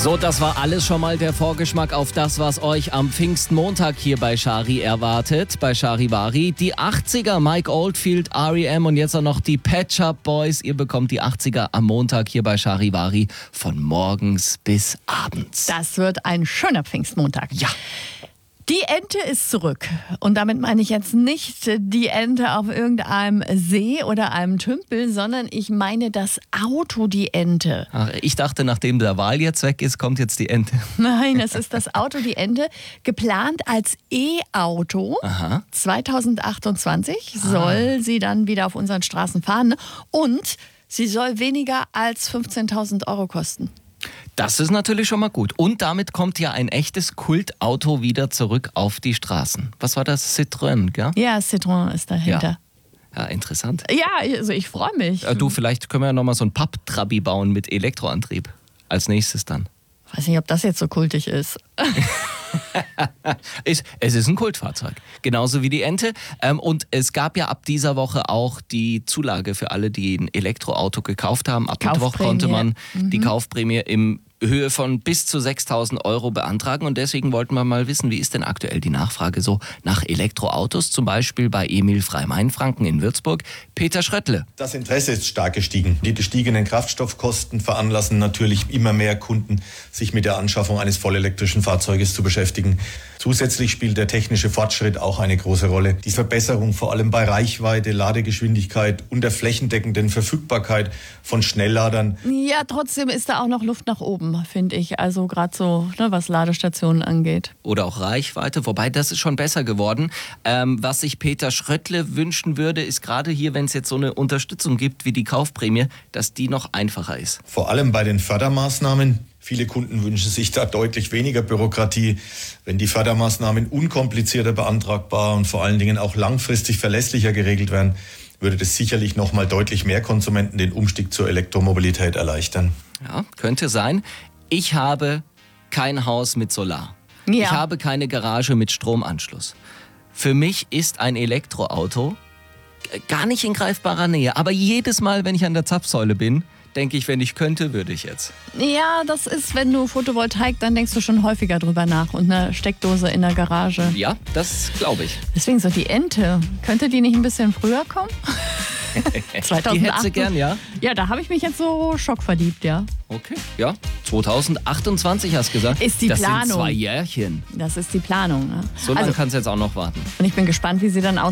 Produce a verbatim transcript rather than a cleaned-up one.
So, das war alles schon mal der Vorgeschmack auf das, was euch am Pfingstmontag hier bei Chari erwartet, bei Charivari. Die achtziger, Mike Oldfield, R E M und jetzt auch noch die Pet Shop Boys. Ihr bekommt die achtziger am Montag hier bei Charivari von morgens bis abends. Das wird ein schöner Pfingstmontag. Ja. Die Ente ist zurück. Und damit meine ich jetzt nicht die Ente auf irgendeinem See oder einem Tümpel, sondern ich meine das Auto, die Ente. Ach, ich dachte, nachdem der Wal jetzt weg ist, kommt jetzt die Ente. Nein, es ist das Auto, die Ente, geplant als E-Auto. Aha. zweitausendachtundzwanzig soll sie dann wieder auf unseren Straßen fahren. Und sie soll weniger als fünfzehntausend Euro kosten. Das ist natürlich schon mal gut. Und damit kommt ja ein echtes Kultauto wieder zurück auf die Straßen. Was war das? Citroën, gell? Ja, Citroën ist dahinter. Ja, ja interessant. Ja, also ich freue mich. Äh, du, vielleicht können wir ja nochmal so ein Papptrabi bauen mit Elektroantrieb. Als nächstes dann. Weiß nicht, ob das jetzt so kultig ist. es, es ist ein Kultfahrzeug, genauso wie die Ente. Ähm, und es gab ja ab dieser Woche auch die Zulage für alle, die ein Elektroauto gekauft haben. Ab Mittwoch konnte man mhm. die Kaufprämie im Höhe von bis zu sechstausend Euro beantragen. Und deswegen wollten wir mal wissen, wie ist denn aktuell die Nachfrage so nach Elektroautos? Zum Beispiel bei Emil Frei-Mainfranken in Würzburg. Peter Schröttle. Das Interesse ist stark gestiegen. Die gestiegenen Kraftstoffkosten veranlassen natürlich immer mehr Kunden, sich mit der Anschaffung eines vollelektrischen Fahrzeuges zu beschäftigen. Zusätzlich spielt der technische Fortschritt auch eine große Rolle. Die Verbesserung vor allem bei Reichweite, Ladegeschwindigkeit und der flächendeckenden Verfügbarkeit von Schnellladern. Ja, trotzdem ist da auch noch Luft nach oben, finde ich. Also gerade so, ne, was Ladestationen angeht. Oder auch Reichweite, wobei das ist schon besser geworden. Ähm, was sich Peter Schröttle wünschen würde, ist gerade hier, wenn es jetzt so eine Unterstützung gibt wie die Kaufprämie, dass die noch einfacher ist. Vor allem bei den Fördermaßnahmen. Viele Kunden wünschen sich da deutlich weniger Bürokratie. Wenn die Fördermaßnahmen unkomplizierter beantragbar und vor allen Dingen auch langfristig verlässlicher geregelt werden, würde das sicherlich noch mal deutlich mehr Konsumenten den Umstieg zur Elektromobilität erleichtern. Ja, könnte sein. Ich habe kein Haus mit Solar. Ja. Ich habe keine Garage mit Stromanschluss. Für mich ist ein Elektroauto gar nicht in greifbarer Nähe. Aber jedes Mal, wenn ich an der Zapfsäule bin, denke ich, wenn ich könnte, würde ich jetzt. Ja, das ist, wenn du Photovoltaik, dann denkst du schon häufiger drüber nach. Und eine Steckdose in der Garage. Ja, das glaube ich. Deswegen so die Ente. Könnte die nicht ein bisschen früher kommen? zweitausendacht. Die hätte sie gern, ja? Ja, da habe ich mich jetzt so schockverliebt, ja. Okay, ja. zweitausendachtundzwanzig hast du gesagt. Ist die das Planung. Das sind zwei Jährchen. Das ist die Planung. Ne? So lange also, kann es jetzt auch noch warten. Und ich bin gespannt, wie sie dann aussieht.